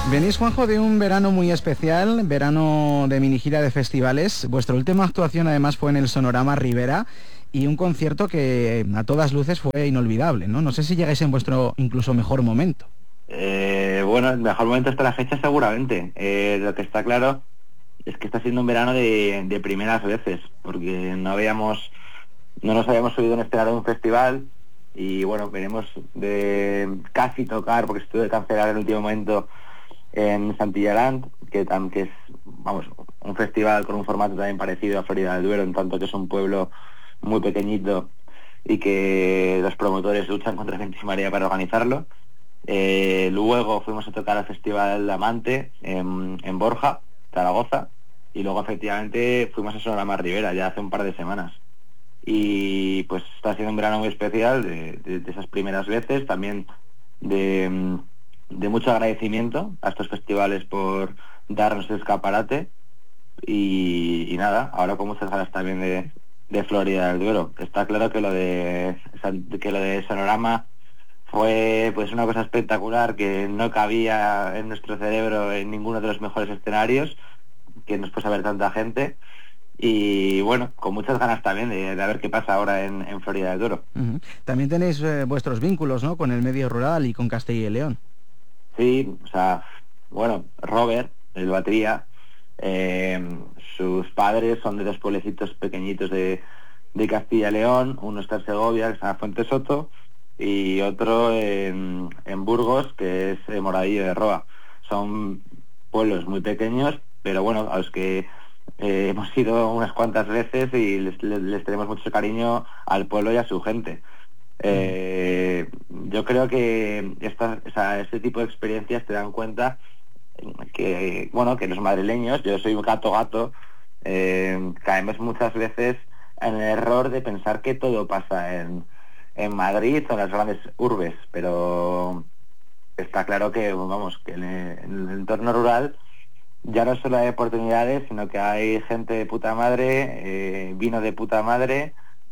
Venís, Juanjo, de un verano muy especial, verano de mini gira de festivales. Vuestra última actuación además fue en el Sonorama Rivera y un concierto que a todas luces fue inolvidable, ¿no? No sé si llegáis en vuestro incluso mejor momento. Bueno, el mejor momento hasta la fecha seguramente. Lo que está claro es que está siendo un verano de primeras veces, porque no nos habíamos subido en escenario de un festival y bueno, venimos de casi tocar, porque se tuvo que cancelar en el último momento en Santillaland, que es, vamos, un festival con un formato también parecido a Florida del Duero, en tanto que es un pueblo muy pequeñito y que los promotores luchan contra gente y marea para organizarlo. Luego fuimos a tocar al Festival Amante en Borja, Zaragoza, y luego efectivamente fuimos a Sonorama Rivera ya hace un par de semanas. Y pues está siendo un verano muy especial de esas primeras veces, también de mucho agradecimiento a estos festivales por darnos el escaparate y nada, ahora con muchas ganas también de Florida del Duero. Está claro que lo de Sonorama fue pues una cosa espectacular que no cabía en nuestro cerebro en ninguno de los mejores escenarios, que nos puso a ver tanta gente. Y bueno, con muchas ganas también de ver qué pasa ahora en Florida del Duero. Uh-huh. También tenéis vuestros vínculos, ¿no? Con el medio rural y con Castilla y León. Sí, o sea, bueno, Robert, el batería, sus padres son de dos pueblecitos pequeñitos de Castilla y León, uno está en Segovia, que se llama Fuente Soto, y otro en Burgos, que es Moradillo de Roa. Son pueblos muy pequeños, pero bueno, a los que hemos ido unas cuantas veces y les tenemos mucho cariño al pueblo y a su gente. Yo creo que este tipo de experiencias te dan cuenta que, bueno, que los madrileños, yo soy un gato, caemos muchas veces en el error de pensar que todo pasa en Madrid o en las grandes urbes, pero está claro que, vamos, que en el entorno rural ya no solo hay oportunidades, sino que hay gente de puta madre, vino de puta madre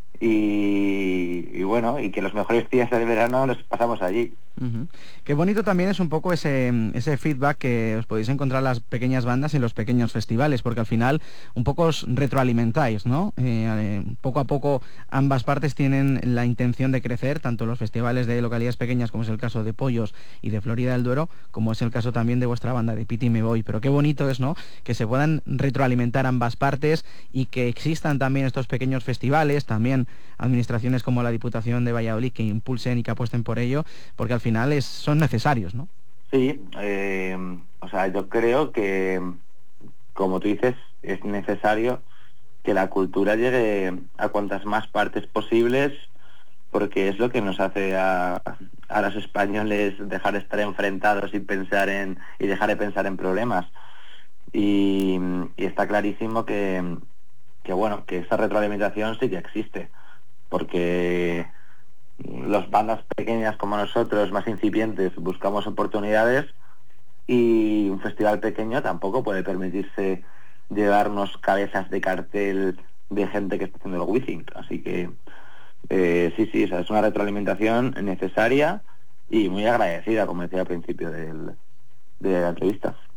y bueno, y que los mejores días del verano los pasamos allí. Uh-huh. Qué bonito también es un poco ese feedback que os podéis encontrar las pequeñas bandas en los pequeños festivales, porque al final un poco os retroalimentáis, ¿no? Poco a poco ambas partes tienen la intención de crecer, tanto los festivales de localidades pequeñas, como es el caso de Pollos y de Florida del Duero, como es el caso también de vuestra banda, de Piti Me Voy. Pero qué bonito es, ¿no?, que se puedan retroalimentar ambas partes y que existan también estos pequeños festivales, también administraciones como la Diputación de Valladolid que impulsen y que apuesten por ello, porque al final son necesarios, ¿no? Sí, o sea, yo creo que, como tú dices, es necesario que la cultura llegue a cuantas más partes posibles, porque es lo que nos hace a los españoles dejar de estar enfrentados y dejar de pensar en problemas. Y está clarísimo que bueno, que esa retroalimentación sí que existe, porque las bandas pequeñas como nosotros, más incipientes, buscamos oportunidades y un festival pequeño tampoco puede permitirse llevarnos cabezas de cartel de gente que está haciendo el Withing. Así que sí, o sea, es una retroalimentación necesaria y muy agradecida, como decía al principio de la entrevista.